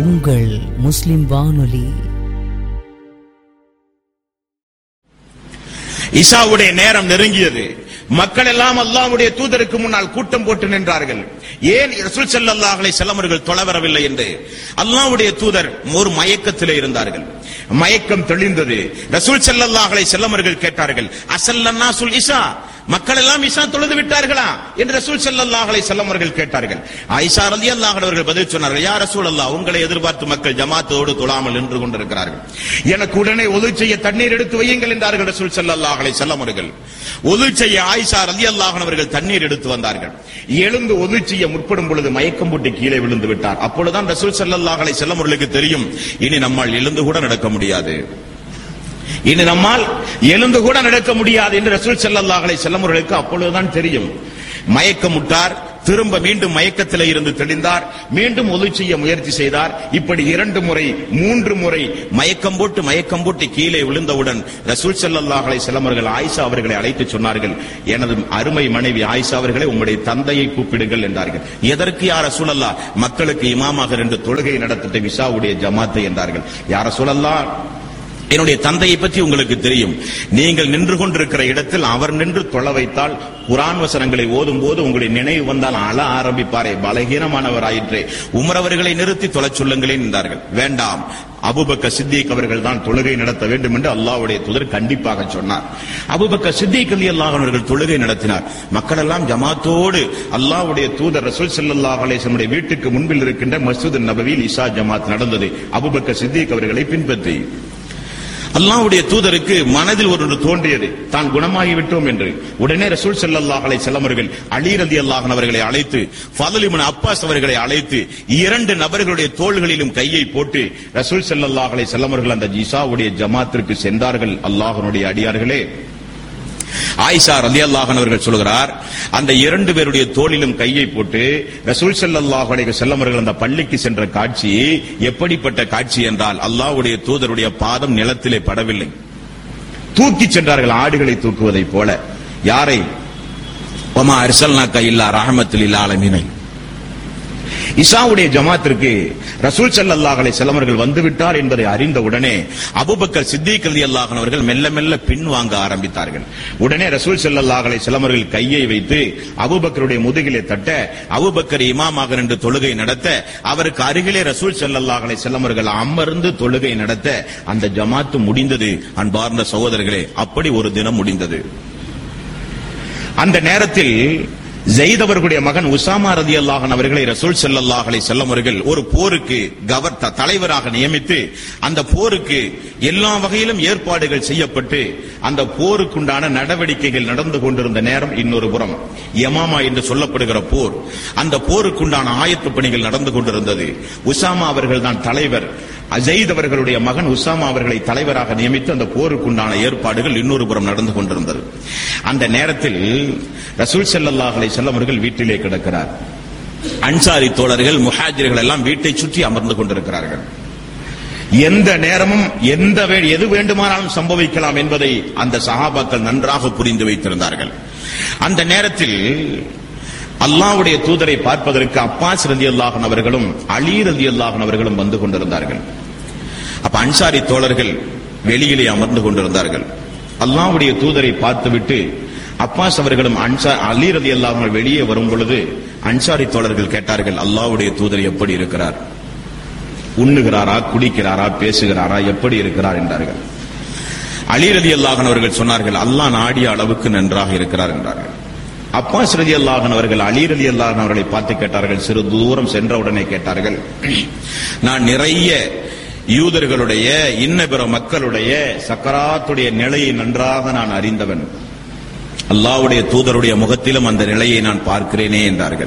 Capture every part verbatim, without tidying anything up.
உங்கள் முஸ்லிம் வானொலி. இசாவுடைய நேரம் நெருங்கியது. மக்கள் எல்லாம் அல்லாஹ்வுடைய தூதருக்கு முன்னால் கூட்டம் போட்டு நின்றார்கள். ஏன் ரசூல் ஸல்லல்லாஹு அலைஹி வஸல்லம் அவர்கள் தொலை வரவில்லை என்று. அல்லாஹ்வுடைய தூதர் ஒரு மயக்கத்திலே இருந்தார்கள். மயக்கம் தெளிந்தது. ரசூல் ஸல்லல்லாஹு அலைஹி வஸல்லம் அவர்கள் கேட்டார்கள், அஸல்லன்னாசுல் இஸா, மக்கள் எல்லாம் இஸா தொழுது விட்டார்களா என்று ரசூல் ஸல்லல்லாஹு அலைஹி வஸல்லம் அவர்கள் கேட்டார்கள். ஆயிஷா ரலியல்லாஹு அன்ஹா அவர்கள் பதில் சொன்னார்கள், யா ரசூலல்லாஹ், உங்களை எதிர்பார்த்து மக்கள் ஜமாத்தோடு தொழாமல் நின்று கொண்டிருக்கிறார்கள். எனக்கு உடனே ஒது செய்ய தண்ணீர் எடுத்து வையுங்கள் என்றார்கள் ரசூல் ஸல்லல்லாஹு அலைஹி வஸல்லம் அவர்கள். ஒது செய்ய ஆயிஷா ரலியல்லாஹு அன்ஹா அவர்கள் தண்ணீர் எடுத்து வந்தார்கள். எழுந்து ஒது செய்ய முற்படும் பொழுது மயக்கம் போட்டு கீழே விழுந்து விட்டார். அப்பொழுதுதான் ரசூல் ஸல்லல்லாஹு அலைஹி வஸல்லம் அவர்களுக்கு தெரியும், இனி நம்மால் எழுந்து கூட நடக்க முடியாது, இனி நம்மால் எழுந்து கூட நடக்க முடியாது என்று ரசூல் ஸல்லல்லாஹு அலைஹி வஸல்லம் அவர்களுக்கு அப்பொழுதுதான் தெரியும். மயக்கமுட்டார். திரும்ப மீண்டும் மயக்கத்திலே இருந்து தெளிந்தார். மீண்டும் ஒது செய்ய முயற்சி செய்தார். இப்படி இரண்டு முறை மூன்று முறை மயக்கம் போட்டு மயக்கம் போட்டு கீழே விழுந்தவுடன் ரசூல் ஸல்லல்லாஹு அலைஹி வஸல்லம் அவர்கள் ஆயிஷா அவர்களை அழைத்து சொன்னார்கள், எனது அருமை மனைவி ஆயிஷா அவர்களே, உங்களுடைய தந்தையை கூப்பிடுங்கள் என்றார்கள். எதற்கு யா ரசூலல்லாஹ்? மக்களுக்கு இமாமாக ரெண்டு தொழுகை நடத்திட்ட இஷாவுடைய ஜமாத்தை என்றார்கள். யா ரசூலல்லாஹ், என்னுடைய தந்தையை பற்றி உங்களுக்கு தெரியும். நீங்கள் நின்று கொண்டிருக்கிற இடத்தில் அவர் நின்று தொழ வைத்தால் குர்ஆன் வசனங்களை ஓதும் போது உங்களுடைய நினைவு வந்தால் அழ ஆரம்பிப்பாரே, பலகீனமானவராயிற்றே, உமர் அவர்களை நிறுத்தி தொழச் சொல்லுங்களேன் என்றார்கள். வேண்டாம், அபூபக்கர் சித்திக் அவர்கள் தான் தொழுகை நடத்த வேண்டும் என்று அல்லாஹ்வுடைய தூதர் கண்டிப்பாக சொன்னார். அபூபக்கர் சித்திக் ரலியல்லாஹு அன்ஹு அவர்கள் தொழுகை நடத்தினார். மக்கள் எல்லாம் ஜமாத்தோடு அல்லாஹ்வுடைய தூதர் ரசூல் ஸல்லல்லாஹு அலைஹி வஸல்லம் வீட்டுக்கு முன்பில் இருக்கின்ற மஸ்ஜித் நபவியில் இஷா ஜமாத் நடந்தது. அபூபக்கர் சித்திக் அவர்களை பின்பற்றி அல்லாஹ்வுடைய தூதருக்கு மனதில் ஒன்று தோன்றியது, தான் குணமாகிவிட்டோம் என்று. உடனே ரசூல் ஸல்லல்லாஹு அலைஹி வஸல்லம் அவர்கள் அலி ரலியல்லாஹு அன்ஹு அவர்களை அழைத்து, ஃபضல் இப்னு அப்பாஸ் அவர்களை அழைத்து இரண்டு நபர்களுடைய தோள்களிலும் கையை போட்டு ரசூல் ஸல்லல்லாஹு அலைஹி வஸல்லம் அவர்கள் அந்த இஷாவுடைய ஜமாத்திற்கு சென்றார்கள். அல்லாஹ்வுடைய அடியார்களே, ஆயிஷா ரலியல்லாஹு அன்ஹா அவர்கள் சொல்கிறார், அந்த இரண்டு பேருடைய தோளிலும் கையை போட்டு ரசூல் ஸல்லல்லாஹு அலைஹி வஸல்லம் அவர்கள் அந்த பள்ளிக்கு சென்ற காட்சி எப்படிப்பட்ட காட்சி என்றால், அல்லாஹ்வுடைய தூதருடைய பாதம் நிலத்திலே படவில்லை, தூக்கி சென்றார்கள், ஆடுகளை தூக்குவதை போல. யாரை? வமா அர்சல்னாக இல்லா ரஹ்மத்துல் லில் ஆலமீன். இஷாவுடைய ஜமாத்திற்கு ரசூல் ஸல்லல்லாஹு அலைஹி வஸல்லம் அவர்கள் வந்துவிட்டார் என்பதை அறிந்த உடனே அபூபக்கர் சித்திக் ரலியல்லாஹு அன்ஹு அவர்கள் மெல்ல மெல்ல பின்வாங்க ஆரம்பித்தார்கள். உடனே ரசூல் ஸல்லல்லாஹு அலைஹி வஸல்லம் அவர்கள் கையை வைத்து அபூபக்கருடைய முதுகிலே தட்ட, அபூபக்கர் இமாமாக நின்று தொழுகை நடத்த, அவருக்கு அருகிலே ரசூல் ஸல்லல்லாஹு அலைஹி வஸல்லம் அவர்கள் அமர்ந்து தொழுகை நடத்த அந்த ஜமாத்து முடிந்தது. அன்பார்ந்த சகோதரர்களே, அப்படி ஒரு தினம் முடிந்தது. அந்த நேரத்தில் ஸைத் அவர்களுடைய மகன் உசாமா ரலியல்லாஹு அன்ஹு அவர்களை ரசூல் ஸல்லல்லாஹு அலைஹி வஸல்லம் அவர்கள் ஒரு போருக்கு கவர் தலைவராக நியமித்து, அந்த போருக்கு எல்லா வகையிலும் ஏற்பாடுகள் செய்யப்பட்டு அந்த போருக்குண்டான நடவடிக்கைகள் நடந்து கொண்டிருந்த நேரம் இன்னொரு புறம் யமாமா என்று சொல்லப்படுகிற போர், அந்த போருக்குண்டான ஆயத்த பணிகள் நடந்து கொண்டிருந்தது. உசாமா அவர்கள் தான் தலைவர். ஸைத் அவர்களுடைய மகன் உசாமா அவர்களை தலைவராக நியமித்து அந்த போருக்குண்டான ஏற்பாடுகள் இன்னொரு புறம் நடந்து கொண்டிருந்தது. அந்த நேரத்தில் ரசூல் ஸல்லல்லாஹு அலைஹி வஸல்லம் அவர்கள் வீட்டிலே கிடக்கிறார். அன்சாரி தோழர்கள் முஹாஜிர்கள் எல்லாம் வீட்டை சுற்றி அமர்ந்து கொண்டிருக்கிறார்கள். எந்த நேரமும் எந்த எது வேண்டுமானாலும் சம்பவிக்கலாம் என்பதை அந்த சஹாபாக்கள் நன்றாக புரிந்து வைத்திருந்தார்கள். அந்த நேரத்தில் அல்லாஹ்வுடைய தூதரை பார்ப்பதற்கு அப்பாஸ் ரலியல்லாஹு அன்ஹு அவர்களும் அலி ரலியல்லாஹு அன்ஹு அவர்களும் வந்து கொண்டிருந்தார்கள். அப்ப அன்சாரி தோழர்கள் வெளியிலே அமர்ந்து கொண்டிருந்தார்கள். அல்லாஹ்வுடைய தூதரை பார்த்துவிட்டு அப்பாஸ் அவர்களும் அன்சார் அலி ரலியல்லாஹு அன்ஹு வெளியே வரும் பொழுது அன்சாரி தோழர்கள் கேட்டார்கள், அல்லாஹ்வுடைய தூதர் எப்படி இருக்கிறார்? உண்ணுகிறாரா, குடிக்கிறாரா, பேசுகிறாரா, எப்படி இருக்கிறார் என்றார்கள். அலி ரலியல்லாஹு அன்ஹு அவர்கள் சொன்னார்கள், அல்லாஹ் நாடிய அளவுக்கு நன்றாக இருக்கிறார் என்றார்கள். அப்பாஸ் ரலியல்லாஹு அன்ஹு அவர்கள் அலி ரலியல்லாஹு அன்ஹு அவர்களை பார்த்து கேட்டார்கள், சிறு தூரம் சென்ற உடனே கேட்டார்கள், நான் நிறைய யூதர்களுடைய இன்ன பிற மக்களுடைய சக்கராத்துடைய நிலையை நன்றாக நான் அறிந்தவன், அல்லாஹ்வுடைய தூதருடைய முகத்திலும் அந்த நிலையை நான் பார்க்கிறேனே என்றார்கள்.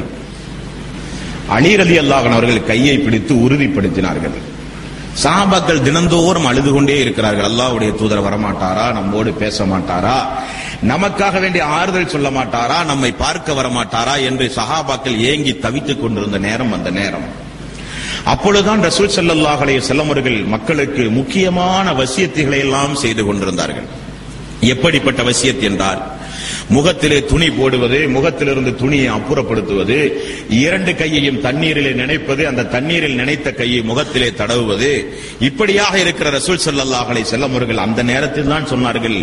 அலி ரலியல்லாஹு அன்ஹு அவர்கள் கையை பிடித்து உறுதிப்படுத்தினார்கள். சஹாபாக்கள் தினந்தோறும் அழுது கொண்டே இருக்கிறார்கள், அல்லாஹ்வுடைய தூதர் வரமாட்டாரா, நம்மோடு பேச மாட்டாரா, நமக்காக வேண்டிய ஆறுதல் சொல்ல மாட்டாரா, நம்மை பார்க்க வரமாட்டாரா என்று சஹாபாக்கள் ஏங்கி தவித்துக் கொண்டிருந்த நேரம் அந்த நேரம். அப்பொழுதுதான் ரசூல் ஸல்லல்லாஹு அலைஹி வஸல்லம் அவர்கள் மக்களுக்கு முக்கியமான வசியத்துகளை எல்லாம் செய்து கொண்டிருந்தார்கள். எப்படிப்பட்ட வசியத் என்றால், முகத்திலே துணி போடுவது, முகத்திலிருந்து துணியை அப்புறப்படுத்துவது, இரண்டு கையையும் தண்ணீரிலே நினைப்பது, அந்த தண்ணீரில் நினைத்த கையை முகத்திலே தடவுவது, இப்படியாக இருக்கிற ரசூல் ஸல்லல்லாஹு அலைஹி வஸல்லம் அவர்கள் அந்த நேரத்தில் தான் சொன்னார்கள்,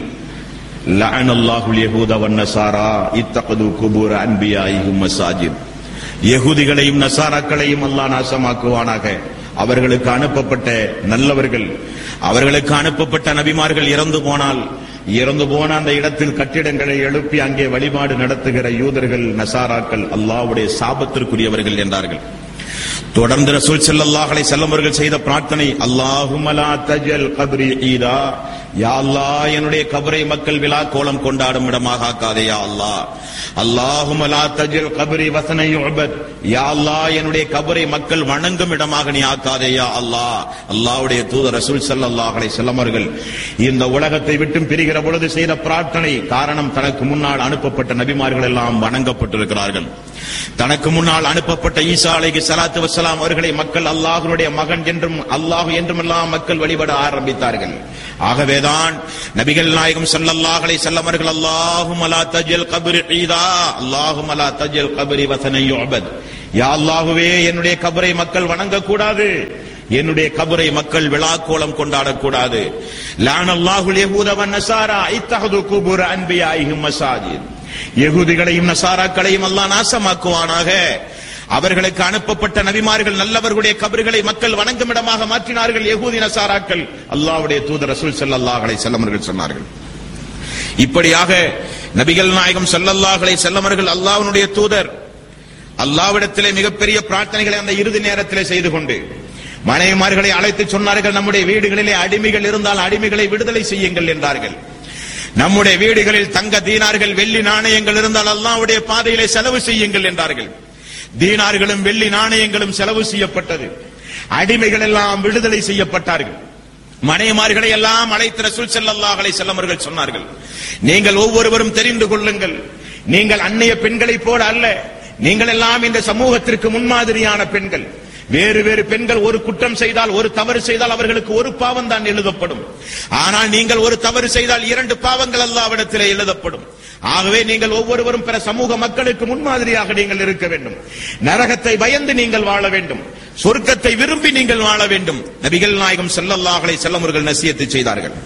லஅனல்லாஹுல் யஹூத வன்னஸாரா இத்தகது குபூர் அன்பியாஇஹிம் மஸாஜித். யஹூதிகளையும் நசாராக்களையும் அல்லாஹ் நாசமாக்குவானாக. அவர்களுக்கு அனுப்பப்பட்ட நல்லவர்கள், அவர்களுக்கு அனுப்பப்பட்ட நபிமார்கள் இறந்து போனால், இறந்து போன அந்த இடத்தில் கட்டிடங்களை எழுப்பி அங்கே வழிபாடு நடத்துகிற யூதர்கள், நசாராக்கள் அல்லாஹ்வுடைய சாபத்திற்குரியவர்கள் என்றார்கள். தொடர்ந்து ரசூல் ஸல்லல்லாஹு அலைஹி வஸல்லம் அவர்கள் செய்த பிரார்த்தனை, அல்லாஹும்ம லா தஜல் கப்ரி ஈதா, யா அல்லாஹ் என்னுடைய கபரை மக்கள் விழா கோலம் கொண்டாடும் இடமாக ஆக்காதே யா அல்லாஹ். அல்லாஹும்ம லா தஜல் கப்ரி வஸன யுஅபத், யா அல்லாஹ் என்னுடைய கபரை மக்கள் வணங்கும் இடமாக நீ ஆக்காதே யா அல்லாஹ். அல்லாஹ்வுடைய தூதர் ரசூல் ஸல்லல்லாஹு அலைஹி வஸல்லம் அவர்கள் இந்த உலகத்தை விட்டு பிரிகிற பொழுது செய்த பிரார்த்தனை. காரணம், தனக்கு முன்னால் அனுப்பப்பட்ட நபிமார்கள் எல்லாம் வணங்கப்பட்டிருக்கிறார்கள். தனக்கு முன்னால் அனுப்பப்பட்ட ஈசா அலைஹி ஸலாத்து வஸ்ஸலாம் அவர்களை மக்கள் அல்லாஹ்வுடைய மகன் என்றும் அல்லாஹ் என்றும் எல்லாம் மக்கள் வழிபட ஆரம்பித்தார்கள். ஆகவேதான் நபிகள் நாயகம் ஸல்லல்லாஹு அலைஹி வஸல்லம் அவர்கள் அல்லாஹும்ம லா தஜல் கப்ரி ஈதா, அல்லாஹும்ம லா தஜல் கப்ரி வஸன யுஅபத், யா அல்லாஹ்வே என்னுடைய கபரை மக்கள் வணங்கக்கூடாது, என்னுடைய கபரை மக்கள் விழாக்கோலம் கொண்டாடக்கூடாது. லஅனல்லாஹுல் யஹூத வன்னஸாரா இத்தஹது குபூர் அன்பியாஇஹிம் மஸாஜித். யகூதிகளையும் நசாராக்களையும் அல்லாஹ் நாசமாக்குவானாக. அவர்களுக்கு அனுப்பப்பட்ட நபிமார்கள் நல்லவர்களுடைய கபர்களை மக்கள் வணங்கும் இடமாக மாற்றினார்கள் யகூதி நசாராக்கள். அல்லாஹ்வுடைய தூதர் ரசூல் ஸல்லல்லாஹு அலைஹி வஸல்லம் அவர்கள் சொன்னார்கள். இப்படியாக நபிகள் நாயகம் ஸல்லல்லாஹு அலைஹி வஸல்லம் அவர்கள் அல்லாஹ்வுடைய தூதர் அல்லாஹ்விடத்திலே மிகப்பெரிய பிரார்த்தனைகளை அந்த இறுதி நேரத்திலே செய்து கொண்டு மனைவிமார்களை அழைத்து சொன்னார்கள், நம்முடைய வீடுகளிலே அடிமைகள் இருந்தால் அடிமைகளை விடுதலை செய்யுங்கள் என்றார்கள். நம்முடைய வீடுகளில் தங்க தீனார்கள் வெள்ளி நாணயங்கள் இருந்தால் அல்லாஹ்வுடைய பாதையிலே செலவு செய்யுங்கள் என்றார்கள். தீனார்களும் வெள்ளி நாணயங்களும் செலவு செய்யப்பட்டது. அடிமைகள் எல்லாம் விடுதலை செய்யப்பட்டார்கள். மனைவிமார்களை எல்லாம் அழைத்து ரசூல் ஸல்லல்லாஹு அலைஹி வஸல்லம் அவர்கள் சொன்னார்கள், நீங்கள் ஒவ்வொருவரும் தெரிந்து கொள்ளுங்கள், நீங்கள் அந்நிய பெண்களைப் போல அல்ல, நீங்கள் எல்லாம் இந்த சமூகத்திற்கு முன்மாதிரியான பெண்கள். வேறு வேறு பெண்கள் ஒரு குற்றம் செய்தால், ஒரு தவறு செய்தால் அவர்களுக்கு ஒரு பாவம் தான் எழுதப்படும். ஆனால் நீங்கள் ஒரு தவறு செய்தால் இரண்டு பாவங்கள் அல்லாஹ்விடத்திலே எழுதப்படும். ஆகவே நீங்கள் ஒவ்வொருவரும் பிற சமூக மக்களுக்கு முன்மாதிரியாக நீங்கள் இருக்க வேண்டும். நரகத்தை பயந்து நீங்கள் வாழ வேண்டும், சொர்க்கத்தை விரும்பி நீங்கள் வாழ வேண்டும். நபிகள் நாயகம் ஸல்லல்லாஹு அலைஹி வஸல்லம் அவர்கள் நசியத்து செய்தார்கள்.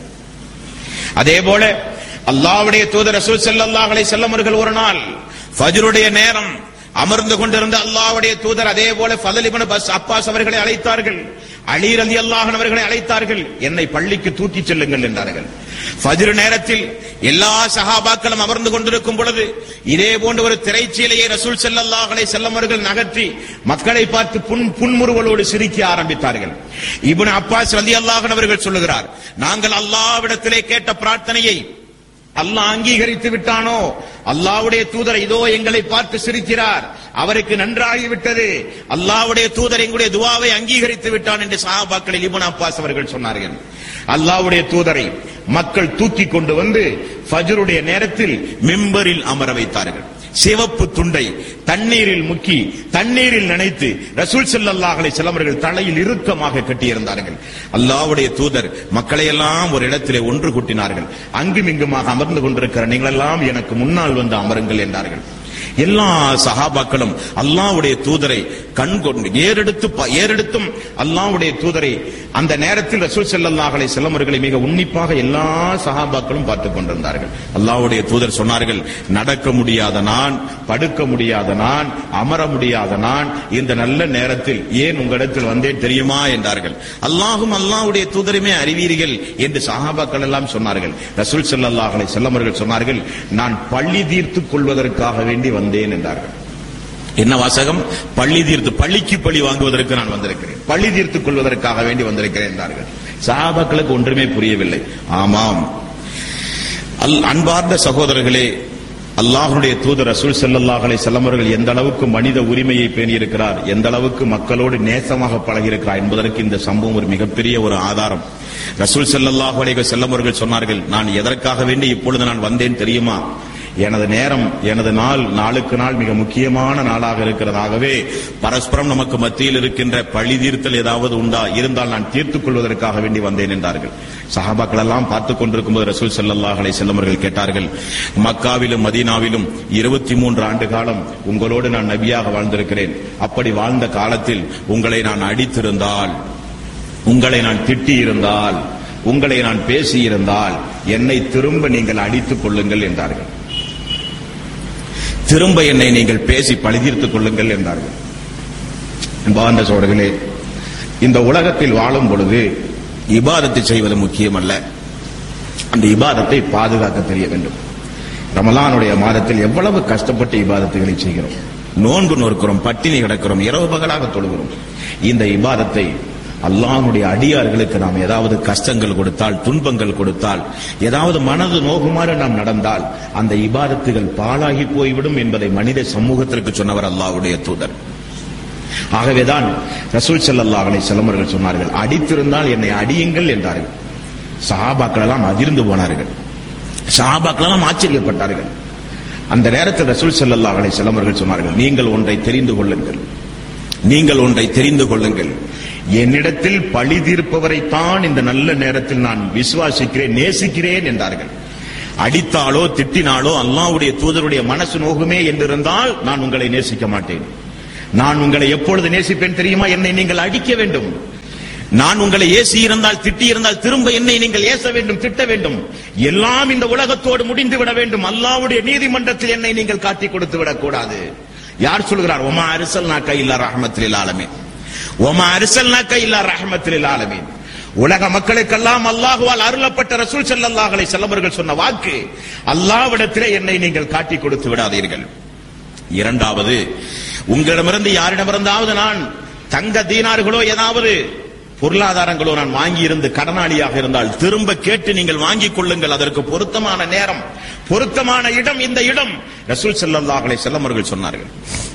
அதேபோல அல்லாஹ்வுடைய தூதர் ரசூல் ஸல்லல்லாஹு அலைஹி வஸல்லம் அவர்கள் ஒரு நாள் ஃபஜ்ருடைய நேரம் அமர்ந்து கொண்டிருந்த அல்லாஹ்வுடைய தூதர் அதே போல ஃபதல் இப்னு அப்பாஸ் அவர்களை அழைத்தார்கள், அலி ரலியல்லாஹு அன்ஹு அவர்களை அழைத்தார்கள். என்னை பள்ளிக்கு தூக்கிச் செல்லுங்கள் என்றார்கள். ஃபஜ்ர் நேரத்தில் எல்லா சஹாபாக்களும் அமர்ந்து கொண்டிருக்கும் பொழுது இதே போன்ற ஒரு திரைச்சீலையை ரசூல் ஸல்லல்லாஹு அலைஹி வஸல்லம் அவர்கள் நகர்த்தி மக்களை பார்த்து புன் புன்முறுவலோடு சிரிக்க ஆரம்பித்தார்கள். இப்னு அப்பாஸ் ரலியல்லாஹு அன்ஹு அவர்கள் சொல்லுகிறார், நாங்கள் அல்லாஹ்விடத்திலே கேட்ட பிரார்த்தனையை அல்லாஹ் அங்கீகரித்து விட்டானோ, அல்லாஹ்வுடைய தூதர் இதோ எங்களை பார்த்து சிரிக்கிறார், அவருக்கு நன்றாகிவிட்டது, அல்லாஹ்வுடைய தூதர் எங்களுடைய துஆவை அங்கீகரித்து விட்டான் என்று சஹாபாக்களில் இப்னு அப்பாஸ் அவர்கள் சொன்னார்கள். அல்லாஹ்வுடைய தூதரை மக்கள் தூக்கி கொண்டு வந்து ஃபஜ்ருடைய நேரத்தில் மிம்பரில் அமர வைத்தார்கள். சிவப்பு துண்டை தண்ணீரில் முக்கி தண்ணீரில் நனைத்து ரசூல் ஸல்லல்லாஹு அலைஹி வஸல்லம் அவர்கள் தலையில் இறுக்கமாக கட்டியிருந்தார்கள். அல்லாஹ்வுடைய தூதர் மக்களை எல்லாம் ஒரு இடத்திலே ஒன்று கூட்டினார்கள். அங்கும் இங்குமாக அமர்ந்து கொண்டிருக்கிற நீங்கள் எல்லாம் எனக்கு முன்னால் வந்து அமருங்கள் என்றார்கள். எல்லா சஹாபாக்களும் அல்லாஹ்வுடைய தூதரை கண் கொண்டு ஏறெடுத்து ஏறெடுத்தும் அல்லாஹ்வுடைய தூதரை அந்த நேரத்தில் ரசூல் ஸல்லல்லாஹு அலைஹி வஸல்லம் அவர்களை மிக உன்னிப்பாக எல்லா சஹாபாக்களும் பார்த்துக் கொண்டிருந்தார்கள். அல்லாஹ்வுடைய தூதர் சொன்னார்கள், நடக்க முடியாத நான், படுக்க முடியாத நான், அமர முடியாத நான் இந்த நல்ல நேரத்தில் ஏன் உங்களிடத்தில் வந்தேன் தெரியுமா என்றார்கள். அல்லாஹும் அல்லாஹ்வுடைய தூதருமே அறிவீர்கள் என்று சஹாபாக்கள் எல்லாம் சொன்னார்கள். ரசூல் ஸல்லல்லாஹு அலைஹி வஸல்லம் அவர்கள் சொன்னார்கள், நான் பள்ளி தீர்த்துக் கொள்வதற்காக வேண்டி வந்தேன் என்றார்கள். என்ன வாசகம்? பள்ளி தீர்த்து, பள்ளிக்கு பள்ளி வாங்குவதற்கு நான் வந்திருக்கிறேன், பள்ளி தீர்த்துக் கொள்வதற்காக வேண்டி வந்திருக்கிறேன் என்றார்கள். சஹாபாக்களுக்கு ஒன்றுமே புரியவில்லை. ஆமாம், அல் அன்பார்ந்த சகோதரர்களே, அல்லாஹ்வுடைய தூதர் ரசூல் ஸல்லல்லாஹு அலைஹி வஸல்லம் அவர்கள் எந்த அளவுக்கு மனித உரிமையை பேணியிருக்கிறார், எந்த அளவுக்கு மக்களோடு நேசமாக பழகியிருக்கிறார் என்பதற்கு இந்த சம்பவம் ஒரு மிகப்பெரிய ஒரு ஆதாரம். ரசூல் ஸல்லல்லாஹு அலைஹி வஸல்லம் அவர்கள் சொன்னார்கள், நான் எதற்காக வேண்டி இப்பொழுது நான் வந்தேன் தெரியுமா? எனது நேரம், எனது நாள் நாளுக்கு நாள் மிக முக்கியமான நாளாக இருக்கிறதாகவே பரஸ்பரம் நமக்கு மத்தியில் இருக்கின்ற பழி தீர்த்தல் ஏதாவது உண்டா இருந்தால் நான் தீர்த்துக் கொள்வதற்காக வேண்டி வந்தேன் என்றார்கள். சஹாபாக்கள் எல்லாம் பார்த்துக் கொண்டிருக்கும் போது ரசூல் ஸல்லல்லாஹு அலைஹி வஸல்லம் அவர்கள் கேட்டார்கள், மக்காவிலும் மதீனாவிலும் இருபத்தி மூன்று ஆண்டு காலம் உங்களோடு நான் நபியாக வாழ்ந்திருக்கிறேன். அப்படி வாழ்ந்த காலத்தில் உங்களை நான் அடித்திருந்தால், உங்களை நான் திட்டியிருந்தால், உங்களை நான் பேசியிருந்தால் என்னை திரும்ப நீங்கள் அடித்துக் கொள்ளுங்கள் என்றார்கள். திரும்ப என்னை நீங்கள் பேசி பழிதீர்த்துக் கொள்ளுங்கள் என்றார்கள். அன்பார்ந்த சகோதரர்களே, இந்த உலகத்தில் வாழும் பொழுது இபாதத்தை செய்வது முக்கியமல்ல, அந்த இபாதத்தை பாதுகாக்க தெரிய வேண்டும். ரமலானுடைய மாதத்தில் எவ்வளவு கஷ்டப்பட்டு இபாதத்துகளை செய்கிறோம், நோன்பு நோக்கிறோம், பட்டினி கிடக்கிறோம், இரவு பகலாக தொழுகிறோம். இந்த இபாதத்தை அல்லாஹ்வுடைய அடியார்களுக்கு நாம் ஏதாவது கஷ்டங்கள் கொடுத்தால், துன்பங்கள் கொடுத்தால், ஏதாவது மனது நோகுமாறு நாம் நடந்தால் அந்த இபாதத்துகள் பாழாகி போய்விடும் என்பதை மனித சமூகத்திற்கு சொன்னவர் அல்லாஹ்வுடைய தூதர். ஆகவேதான் ரசூல் ஸல்லல்லாஹு அலைஹி வஸல்லம் அவர்கள் சொன்னார்கள், அடித்திருந்தால் என்னை அடியுங்கள் என்றார்கள். சஹாபாக்கள் எல்லாம் அதிர்ந்து போனார்கள், சஹாபாக்கள் எல்லாம் ஆச்சரியப்பட்டார்கள். அந்த நேரத்தில் ரசூல் ஸல்லல்லாஹு அலைஹி வஸல்லம் அவர்கள் சொன்னார்கள், நீங்கள் ஒன்றை தெரிந்து கொள்ளுங்கள், நீங்கள் ஒன்றை தெரிந்து கொள்ளுங்கள், என்னிடத்தில் பழி தீர்ப்பவரைத்தான் இந்த நல்ல நேரத்தில் நான் விசுவாசிக்கிறேன், நேசிக்கிறேன் என்றார்கள். அடித்தாலோ திட்டினாலோ அல்லாஹ்வுடைய தூதருடைய மனசு நோகுமே என்றிருந்தால் நான் உங்களை நேசிக்க மாட்டேன். நான் உங்களை எப்பொழுது நேசிப்பேன் தெரியுமா? என்னை நீங்கள் அடிக்க வேண்டும். நான் உங்களை ஏசி இருந்தால், திட்டி இருந்தால் திரும்ப என்னை நீங்கள் ஏச வேண்டும், திட்ட வேண்டும். எல்லாம் இந்த உலகத்தோடு முடிந்து விட வேண்டும். அல்லாஹ்வுடைய நீதிமன்றத்தில் என்னை நீங்கள் காட்டிக் கொடுத்து விடக் கூடாது. யார் சொல்கிறார்? ஒமா அர்சல்னாக இல்லா ரஹ்மத்துல் லில் ஆலமீன், ஒமா அர்சல்னாக இல்லா ரஹ்மத்துல் லில் ஆலமீன். உலக மக்களுக்கெல்லாம் அல்லாஹ்வால் அருளப்பட்ட ரசூல் ஸல்லல்லாஹு அலைஹி வஸல்லம் அவர்கள் சொன்ன வாக்கு, அல்லாஹ்விடத்திலே என்னை நீங்கள் காட்டிக் கொடுத்து விடாதீர்கள். இரண்டாவது, உங்களிடமிருந்து யாரிடமிருந்தாவது நான் தங்க தீனார்களோ ஏதாவது பொருளாதாரங்களோ நான் வாங்கி இருந்து கடனாளியாக இருந்தால் திரும்ப கேட்டு நீங்கள் வாங்கிக் கொள்ளுங்கள். அதற்கு பொருத்தமான நேரம், பொருத்தமான இடம் இந்த இடம். ரசூல் ஸல்லல்லாஹு அலைஹி வஸல்லம் அவர்கள் சொன்னார்கள்.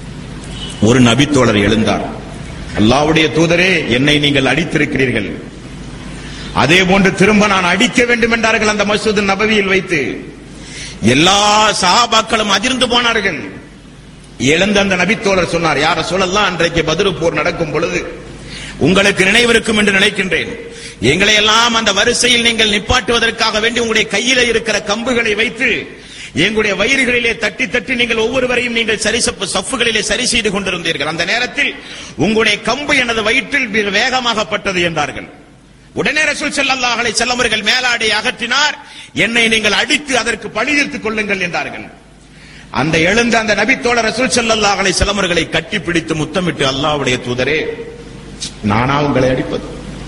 ஒரு நபித்தோழர் எழுந்தார், அல்லாஹ்வுடைய தூதரே, என்னை நீங்கள் அடித்திருக்கிறீர்கள், அதே போன்று திரும்ப நான் அடிக்க வேண்டும் என்றார்கள். அந்த மஸ்ஜித் நபவியில் வைத்து எல்லா சஹாபாக்களும் அதிர்ந்து போனார்கள். எழுந்த அந்த நபித்தோழர் சொன்னார், யார் ரசூலல்லாஹ், அன்றைக்கு பத்ர் போர் நடக்கும் பொழுது உங்களுக்கு நினைவிருக்கும் என்று நினைக்கின்றேன், எங்களை எல்லாம் அந்த வரிசையில் நீங்கள் நிப்பாட்டுவதற்காக வேண்டி உங்களுடைய கையில இருக்கிற கம்புகளை வைத்து எங்களுடைய வயிறுகளிலே தட்டி தட்டி நீங்கள் ஒவ்வொருவரையும் நீங்கள் சரி சஃப்புகளிலே சரி செய்து கொண்டிருந்தீர்கள். அந்த நேரத்தில் உங்களுடைய கம்பு எனது வயிற்றில் வேகமாகப்பட்டது என்றார்கள். உடனே ரசூல் ஸல்லல்லாஹு அலைஹி வஸல்லம் அவர்கள் மேலாடை அகற்றினார், என்னை நீங்கள் அடித்து அதற்கு பழிதீர்த்துக் கொள்ளுங்கள் என்றார்கள். அந்த எழுந்த அந்த நபித்தோழர் ரசூல் ஸல்லல்லாஹு அலைஹி வஸல்லம் அவர்களை கட்டிப்பிடித்து முத்தமிட்டு, அல்லாஹ்வுடைய தூதரே, நானா உங்களை அடிப்பது,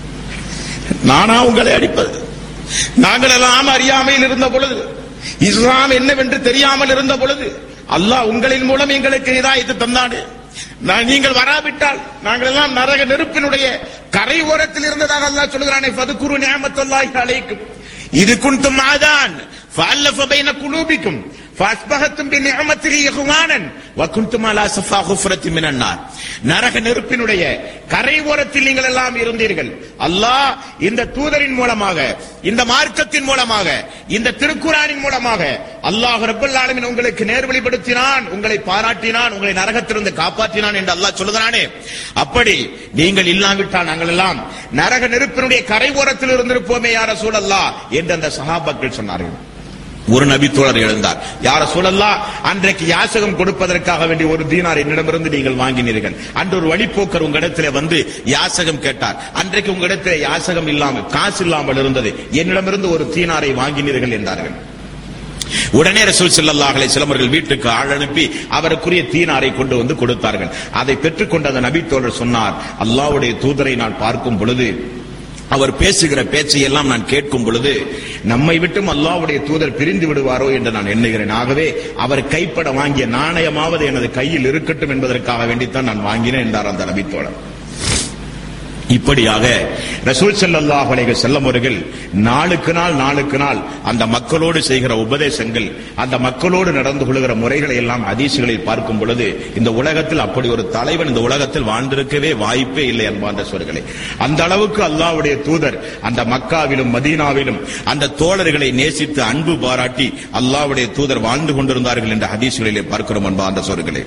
நானா உங்களை அடிப்பது? நாங்கள் எல்லாம் அறியாமையில் இருந்த பொழுது, இஸ்லாம் என்னவென்று தெரியாமல் இருந்த பொழுது அல்லாஹ் உங்களின் மூலம் எங்களுக்கு ஹிதாயத் தந்தானே, நீங்கள் வராவிட்டால் நாங்கள் எல்லாம் நரக நெருப்பினுடைய கரை ஓரத்தில் இருந்ததாக அல்லாஹ் சொல்கிறானே, ஃபதுகுரு நிஅமத்துல்லாஹி அலைக்கும் இது குன்தும் ஆதான் ஃபஅல்லஃப பைன குலூபிக்கும் ஃபஅஸ்பஹத்தும் பிநிஅமத்திஹி இஹ்வானன் வகுன்தும் அலா ஸஃபா குஃப்ரத்தின் மினன் நார். நரக நெருப்பினுடைய கரை ஓரத்தில் நீங்கள் எல்லாம் இருந்தீர்கள். அல்லாஹ் இந்த தூதரின் மூலமாக, இந்த மார்க்கத்தின் மூலமாக, இந்த திருக்குர்ஆனின் மூலமாக அல்லாஹ் ரப்பல் ஆலமீன் உங்களுக்கு நேர்வழிப்படுத்தினான், உங்களை பாராட்டினான், உங்களை நரகத்திலிருந்து காப்பாற்றினான் என்று அல்லாஹ் சொல்கிறானே. அப்படி நீங்கள் இல்லாவிட்டால் நாங்கள் எல்லாம் நரக நெருப்பினுடைய கரை ஓரத்தில் இருந்திருப்போமே யா ரசூலல்லாஹ் என்று அந்த சஹாபாக்கள் சொன்னார்கள். ஒரு நபி தோழர் எழுந்தார், யார சூழல்லா, அன்றைக்கு யாசகம் கொடுப்பதற்காக வேண்டிய ஒரு தீனார் என்னிடமிருந்து நீங்கள் வாங்கினீர்கள். அன்று ஒரு வழிப்போக்கர் உங்களிடத்திலே வந்து யாசகம் கேட்டார். அன்றைக்கு உங்களிடத்திலே யாசகம் இல்லாமல், காசு இல்லாமல் இருந்தது, என்னிடமிருந்து ஒரு தீனாரை வாங்கினீர்கள் என்றார்கள். உடனே ரசூல் ஸல்லல்லாஹு அலைஹி வஸல்லம் அவர்கள் வீட்டுக்கு ஆள் அனுப்பி அவருக்குரிய தீனாரை கொண்டு வந்து கொடுத்தார்கள். அதை பெற்றுக்கொண்ட அந்த நபி தோழர் சொன்னார், அல்லாஹ்வுடைய தூதரை நான் பார்க்கும் பொழுது, அவர் பேசுகிற பேச்சை எல்லாம் நான் கேட்கும் பொழுது நம்மை விட்டும் அல்லாஹ்வுடைய தூதர் பிரிந்து விடுவாரோ என்று நான் எண்ணுகிறேன். ஆகவே அவர் கைப்பட வாங்கிய நாணயமாவது எனது கையில் இருக்கட்டும் என்பதற்காக வேண்டித்தான் நான் வாங்கினேன் என்றார் அந்த நபித்தோழர். இப்படியாக ரசூல் ஸல்லல்லாஹு அலைஹி வஸல்லம் அவர்கள் நாளுக்கு நாள் நாளுக்கு நாள் அந்த மக்களோடு செய்கிற உபதேசங்கள், அந்த மக்களோடு நடந்து கொள்கிற முறைகளை எல்லாம் ஹதீஸ்களில் பார்க்கும் பொழுது இந்த உலகத்தில் அப்படி ஒரு தலைவன் இந்த உலகத்தில் வாழ்ந்திருக்கவே வாய்ப்பே இல்லை அன்பார்ந்த சகோதரர்களே. அந்த அளவுக்கு அல்லாஹ்வுடைய தூதர் அந்த மக்காவிலும் மதீனாவிலும் அந்த தோழர்களை நேசித்து அன்பு பாராட்டி அல்லாஹ்வுடைய தூதர் வாழ்ந்து கொண்டிருந்தார்கள் என்ற ஹதீஸ்களிலே பார்க்கிறோம் அன்பார்ந்த சகோதரர்களே.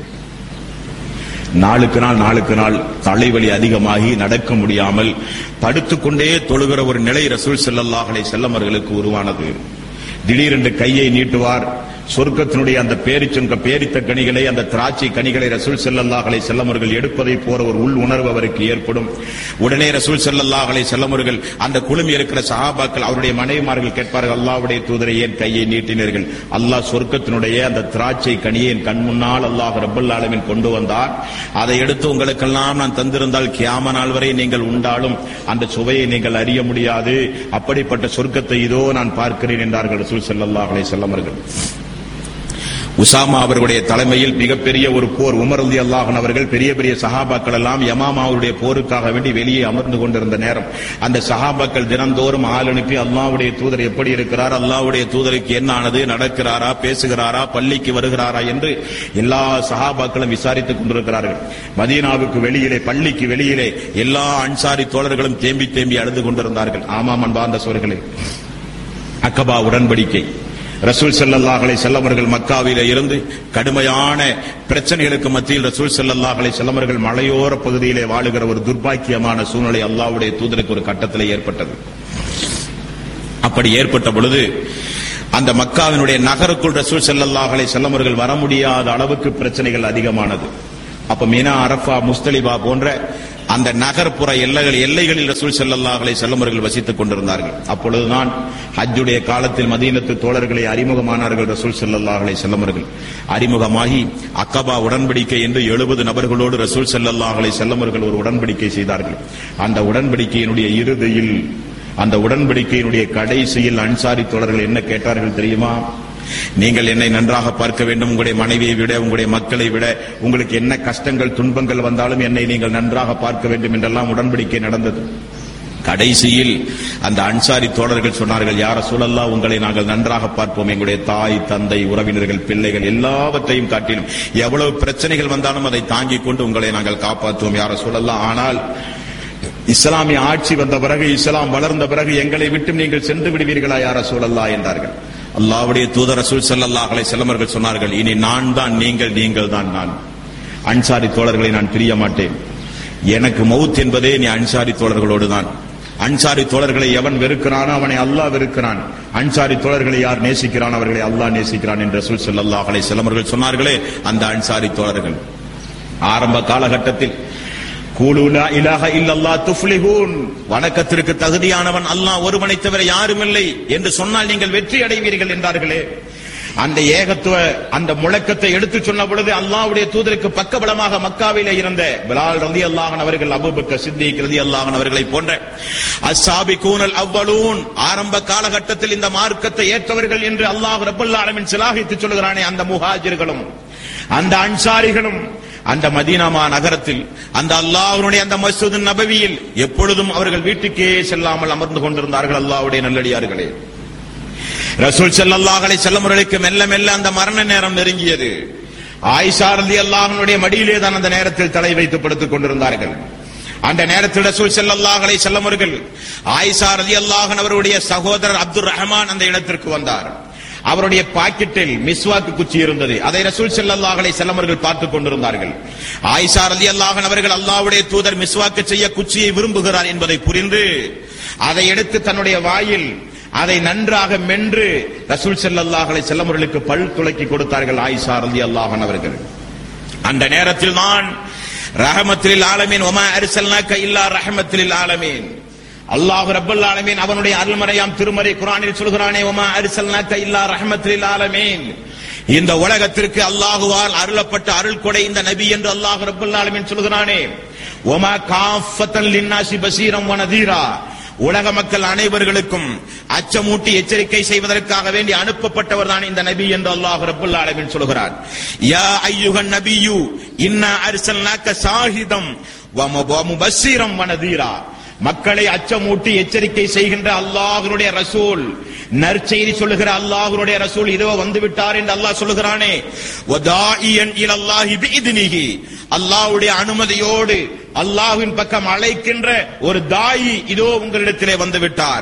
நாளுக்கு நாள் நாளுக்கு நாள் தலைவலி அதிகமாகி நடக்க முடியாமல் படுத்துக்கொண்டே தொழுகிற ஒரு நிலை ரசூல் ஸல்லல்லாஹு அலைஹி வஸல்லம் அவர்களுக்கு உருவானது. திடீரென்று கையை நீட்டுவார். சொர்க்கத்தினுடைய அந்த பேரிச்சொங்க பேரித்த கனிகளை, அந்த திராட்சை கனிகளை ரசூல் ஸல்லல்லாஹு அலைஹி வஸல்லம் அவர்கள் எடுப்பதை போற ஒரு உள் உணர்வு அவருக்கு ஏற்படும். உடனே ரசூல் ஸல்லல்லாஹு அலைஹி வஸல்லம் அவர்கள் அந்த குழுமி இருக்கிற சஹாபாக்கள் அவருடைய மனைவிமார்கள் கேட்பார்கள், அல்லாஹ்வுடைய தூதரை ஏன் கையை நீட்டினீர்கள்? அல்லாஹ் சொர்க்கத்தினுடைய அந்த திராட்சை கனியை என் கண் முன்னால் அல்லாஹ் ரப்பல் ஆலமீன் கொண்டு வந்தார். அதை எடுத்து உங்களுக்கெல்லாம் நான் தந்திருந்தால் கியாம நாள் வரை நீங்கள் உண்டாலும் அந்த சுவையை நீங்கள் அறிய முடியாது. அப்படிப்பட்ட சொர்க்கத்தை இதோ நான் பார்க்கிறேன் என்றார்கள் ரசூல் ஸல்லல்லாஹு அலைஹி வஸல்லம் அவர்கள். உசாமா அவர்களுடைய தலைமையில் மிகப்பெரிய ஒரு போர், உமர் ரலியல்லாஹு அன்ஹு அவர்கள் பெரிய பெரிய சஹாபாக்கள் எல்லாம் யமாமாவுடைய போருக்காக வேண்டி வெளியே அமர்ந்து கொண்டிருந்த நேரம் அந்த சஹாபாக்கள் தினந்தோறும் ஆள் அனுப்பி அல்லாஹ்வுடைய தூதர் எப்படி இருக்கிறார், அல்லாஹ்வுடைய தூதருக்கு என்ன ஆனது, நடக்கிறாரா, பேசுகிறாரா, பள்ளிக்கு வருகிறாரா என்று எல்லா சஹாபாக்களும் விசாரித்துக் கொண்டிருக்கிறார்கள். மதீனாவுக்கு வெளியிலே, பள்ளிக்கு வெளியிலே எல்லா அன்சாரி தோழர்களும் தேம்பி தேம்பி அழுது கொண்டிருந்தார்கள். ஆமாம் அன்பார்ந்த சகோதரர்களே, அக்கபா உடன்படிக்கை ரசூல் ஸல்லல்லாஹு அலைஹி வஸல்லம் அவர்கள் மக்காவிலே இருந்து கடுமையான பிரச்சனைகளுக்கு மத்தியில் ரசூல் ஸல்லல்லாஹு அலைஹி வஸல்லம் அவர்கள் மலையோர பகுதியிலே வாழுகிற ஒரு துர்பாக்கியமான சூழ்நிலை அல்லாஹ்வுடைய தூதருக்கு ஒரு கட்டத்தில் ஏற்பட்டது. அப்படி ஏற்பட்ட பொழுது அந்த மக்காவினுடைய நகருக்குள் ரசூல் ஸல்லல்லாஹு அலைஹி வஸல்லம் அவர்கள் வர முடியாத அளவுக்கு பிரச்சனைகள் அதிகமானது. அப்ப மினா, அரஃபா, முஸ்தலிபா போன்ற அந்த நகர்ப்புற எல்லைகள் எல்லைகளில் ரசூல் ஸல்லல்லாஹு அலைஹி வஸல்லம் அவர்கள் வசித்துக் கொண்டிருந்தார்கள். அப்பொழுதுதான் ஹஜ்ஜுடைய காலத்தில் மதீனத்து தோழர்களை அறிமுகமானார்கள் ரசூல் ஸல்லல்லாஹு அலைஹி வஸல்லம் அவர்கள். அறிமுகமாகி அக்கபா உடன்படிக்கை என்று எழுபது நபர்களோடு ரசூல் ஸல்லல்லாஹு அலைஹி வஸல்லம் அவர்கள் ஒரு உடன்படிக்கை செய்தார்கள். அந்த உடன்படிக்கையினுடைய இறுதியில், அந்த உடன்படிக்கையினுடைய கடைசியில் அன்சாரி தோழர்கள் என்ன கேட்டார்கள் தெரியுமா? நீங்கள் என்னை நன்றாக பார்க்க வேண்டும், உங்களுடைய மனைவியை விட, உங்களுடைய மக்களை விட, உங்களுக்கு என்ன கஷ்டங்கள் துன்பங்கள் வந்தாலும் என்னை நீங்கள் நன்றாக பார்க்க வேண்டும் என்றெல்லாம் உடன்படிக்கை நடந்தது. கடைசியில் அந்த அன்சாரி தோழர்கள் சொன்னார்கள், யா ரசூலல்லாஹ், உங்களை நாங்கள் நன்றாக பார்ப்போம், எங்களுடைய தாய், தந்தை, உறவினர்கள், பிள்ளைகள் எல்லாவற்றையும் காட்டிலும் எவ்வளவு பிரச்சனைகள் வந்தாலும் அதை தாங்கிக் கொண்டு உங்களை நாங்கள் காப்பாற்றுவோம் யா ரசூலல்லாஹ். ஆனால் இஸ்லாமிய ஆட்சி வந்த பிறகு, இஸ்லாம் வளர்ந்த பிறகு எங்களை விட்டு நீங்கள் சென்று விடுவீர்களா யா ரசூலல்லாஹ் என்றார்கள். அல்லாஹ்வுடைய தூதர் ரசூல் ஸல்லல்லாஹு அலைஹி வஸல்லம் அவர்கள் சொன்னார்கள், இனி நான் தான் நீங்கள், நீங்கள் தான் நான். அன்சாரி தோழர்களை நான் பிரிய மாட்டேன். எனக்கு மவுத் என்பதே நீ அன்சாரி தோழர்களோடு தான். அன்சாரி தோழர்களை எவன் வெறுக்கிறானோ அவனை அல்லாஹ் வெறுக்கிறான். அன்சாரி தோழர்களை யார் நேசிக்கிறான் அவர்களை அல்லாஹ் நேசிக்கிறான் என்று ரசூல் ஸல்லல்லாஹு அலைஹி வஸல்லம் அவர்கள் சொன்னார்களே, அந்த அன்சாரி தோழர்கள் ஆரம்ப காலகட்டத்தில் கூலு லா இலாஹ இல்லல்லாஹ் துஃப்லிஹூன், வணக்கத்திற்கு தகுதியானவன் அல்லாஹ் ஒருவனை தவிர யாரும் இல்லை என்று சொன்னால் நீங்கள் வெற்றி அடைவீர்கள் என்றார்களே. அந்த ஏகத்துவ அந்த முழக்கத்தை எடுத்து சொன்ன பொழுது அல்லாஹ்வுடைய தூதருக்கு பக்கபலமாக மக்காவிலே இருந்த பிலால் ரலியல்லாஹு அன்ஹு அவர்கள், அபூபக்கர் சித்திக் ரலியல்லாஹு அன்ஹு அவர்களை போன்ற அஸ்ஸாபிகூனல் அவ்வலூன், ஆரம்ப காலகட்டத்தில் இந்த மார்க்கத்தை ஏற்றவர்கள் என்று அல்லாஹ் ரப்பல் ஆலமீன் சிலாகித்து சொல்கிறானே, அந்த முஹாஜிர்களும் அந்த அன்சாரிகளும் அந்த மதீனாமா நகரத்தில் அந்த அல்லாஹ்வுடைய அந்த மஸ்ஜித் நபவியில் எப்பொழுதும் அவர்கள் வீட்டுக்கே செல்லாமல் அமர்ந்து கொண்டிருந்தார்கள். அல்லாஹ்வுடைய நல்லடியார்களே, ரசூல் ஸல்லல்லாஹு அலைஹி வஸல்லம் அவர்களுக்கு மெல்ல மெல்ல அந்த மரண நேரம் நெருங்கியது. ஆயிஷா ரலியல்லாஹு அன்ஹுடைய மடியிலே தான் அந்த நேரத்தில் தலை வைத்து படுத்துக் கொண்டிருந்தார்கள். அந்த நேரத்தில் ரசூல் ஸல்லல்லாஹு அலைஹி வஸல்லம் அவர்கள் ஆயிஷா ரலியல்லாஹு அன்ஹா அவருடைய சகோதரர் அப்துர் ரஹ்மான் அந்த இடத்திற்கு வந்தார். அவருடைய பாக்கெட்டில் மிஸ்வாக்கு குச்சி இருந்தது. அதை ரசூல் ஸல்லல்லாஹு அலைஹி வஸல்லம் அவர்கள் பார்த்துக் கொண்டிருந்தார்கள். ஆயிஷா ரலியல்லாஹு அன்ஹா அவர்கள் அல்லாஹ்வுடைய தூதர் மிஸ்வாக்கு செய்ய குச்சியை விரும்புகிறார் என்பதை புரிந்து அதை எடுத்து தன்னுடைய வாயில் அதை நன்றாக மென்று ரசூல் ஸல்லல்லாஹு அலைஹி வஸல்லம் அவர்களுக்கு பல் துலக்கி கொடுத்தார்கள் ஆயிஷா ரலியல்லாஹு அன்ஹா அவர்கள். அந்த நேரத்தில் நான் ரஹமத்துல் ஆலமீன் வமா அர்சல்னாக இல்லா ரஹமத்துல் ஆலமீன், அல்லாஹ் ரப்பல் ஆலமீன் அவனுடைய அருள்மறையாம் திருமறை குர்ஆனில் சொல்கிறானே, வமா அர்சல்னாக இல்லா ரஹமத்துல் ஆலமீன், இந்த உலகத்திற்கு அல்லாஹ்வால் அருளப்பட்ட அருள் கொடை இந்த நபி என்று அல்லாஹ் ரப்பல் ஆலமீன் சொல்கிறானே, வமா காஃபத்தன் லின்னாஸி பஸீரம் வ நதீரா, உலக மக்கள் அனைவர்களுக்கும் அச்சமூட்டி எச்சரிக்கை செய்வதற்காக வேண்டி அனுப்பப்பட்டவர் தான் இந்த நபி என்று அல்லாஹ் ரப்பல் ஆலமீன் சொல்கிறார். யா அய்யுஹன் நபியு இன்னா அர்சல்னாக ஷாஹிதம் வ முபஸ்ஸிரம் வ நதீரா. மக்களை அச்சமூட்டி எச்சரிக்கை செய்கின்ற அல்லாஹ்வுடைய ரசூல், நற்செய்தி சொல்லுகிற அல்லாஹ்வுடைய ரசூல் இதோ வந்து விட்டார் என்று அல்லாஹ் சொல்லுகிறானே. வதாஇயன் இலல்லாஹி பிஇذனிஹி, அல்லாஹ்வுடைய அனுமதியோடு அல்லாஹ்வின் பக்கம் அழைக்கின்ற ஒரு தாயி இதோ உங்களிடத்திலே வந்து விட்டார்.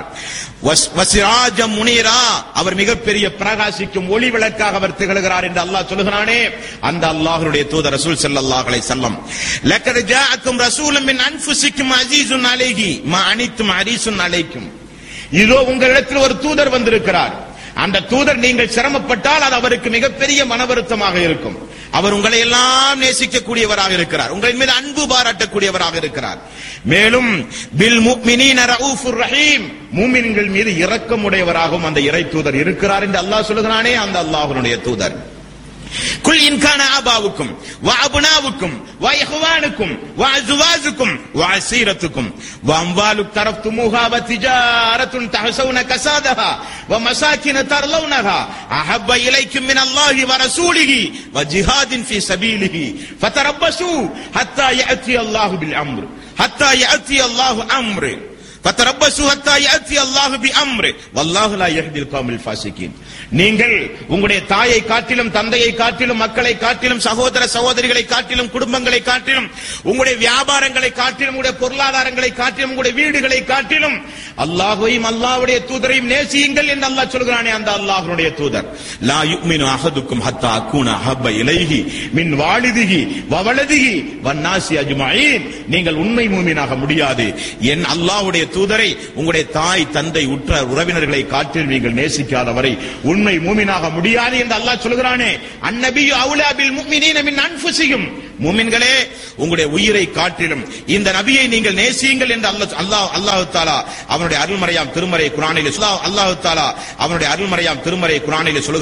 வசிராஜம் முனீரா, அவர் மிகப்பெரிய பிரகாசிக்கும் ஒளி விளக்காக அவர் திகழ்கிறார் என்று அல்லாஹ் சொல்லுகிறானே. அந்த அல்லாஹ்வுடைய தூதர் ரசூல் ஸல்லல்லாஹு அலைஹி வஸல்லம். லக்கத் ஜாஅக்கும் ரசூலும் மின் அன்ஃபுசிக்கும் அஸீஸுன் அலைஹி மா அனித்தும் ஹரீஸுன் அலைக்கும். இதோ உங்களிடத்தில் ஒரு தூதர் வந்திருக்கிறார். அந்த தூதர் நீங்கள் சிரமப்பட்டால் அது அவருக்கு மிகப்பெரிய மனவருத்தமாக இருக்கும். அவர் உங்களை எல்லாம் நேசிக்கக்கூடியவராக இருக்கிறார், உங்களின் மீது அன்பு பாராட்டக்கூடியவராக இருக்கிறார். மேலும் பில் முஃமினீன ரഊஃபுர் ரஹீம், மூமின்கள் மீது இரக்கமுடையவராகவும் அந்த இறை தூதர் இருக்கிறார் என்று அல்லாஹ் சொல்கிறானே. அந்த அல்லாஹ்வுடைய தூதர். குல் இன் கான ஆபாவுக்கும் வ அப்னாவுக்கும் வ இஹ்வானுக்கும் வ அஸ்வாஜுக்கும் வ அஸீரத்துக்கும் வ அம்வாலு தரஃப்துமுஹா வ திஜாரத்துன் தஹஸவுன கஸாதஹா வ மசாகின தர்லவுனஹா அஹப்ப இலைக்கும் மினல்லாஹி வ ரசூலிஹி வ ஜிஹாதின் ஃபீ சபீலிஹி ஃபதரப்பஸூ ஹத்தா யஅதி அல்லாஹு பில் அம்ர் ஹத்தா யஅதி அல்லாஹு அம்ர் ஃபதரப்பஸூ ஹத்தா யஅதி அல்லாஹு பி அம்ர் வல்லாஹு லா யஹ்தில் கௌமில் ஃபாஸிகீன். நீங்கள் உங்களுடைய தாயை காட்டிலும், தந்தையை காட்டிலும், மக்களை காட்டிலும், சகோதர சகோதரிகளை காட்டிலும், குடும்பங்களை காட்டிலும், உங்களுடைய வியாபாரங்களை காட்டிலும், உங்களுடைய பொருளாதாரங்களை காட்டிலும், உங்களுடைய வீடுகளை காட்டிலும் அல்லாஹ்வையும் அல்லாஹ்வுடைய தூதரையும் நேசியுங்கள் என்று அல்லாஹ் சொல்கிறானே. அந்த அல்லாஹ்வுடைய தூதர். லா யுமினு அஹதுக்கும் ஹத்தா அகூன அஹப்ப இலைஹி மின் வாலிதிஹி வ வலதிஹி வன்னாசி அஜ்மஈன். நீங்கள் உண்மை மூமினாக முடியாது என் அல்லாஹ்வுடைய தூதரை உங்களுடைய தாய், தந்தை, உற்ற உறவினர்களை காட்டிலும் நீங்கள் நேசிக்காதவரை உண்மை மூமினாக முடியாது என்று அல்லாஹ் சொல்கிறானே. அந்நபியு அவுலா பில் முஃமினீன மின் அன்ஃபுசிஹிம். மூமின்களே, உங்களுடைய உயிரை காட்டிலும் இந்த நபியை நீங்கள் நேசியுங்கள் என்று அல்லாஹ் அல்லாஹ் தஆலா அவனுடைய அருள்மறையாம் திருமறை குர்ஆனிலே அல்லாஹ் தஆலா அவனுடைய அருள்மறையாம் திருமறை குர்ஆனிலே